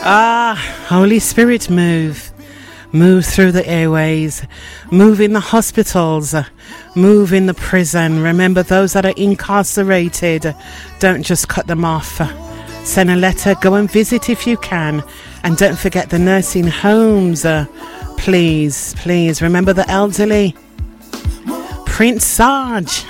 Holy Spirit, move. Move through the airways. Move in the hospitals. Move in the prison. Remember those that are incarcerated. Don't just cut them off. Send a letter. Go and visit if you can. And don't forget the nursing homes. Please, please remember the elderly. Prince Sarge.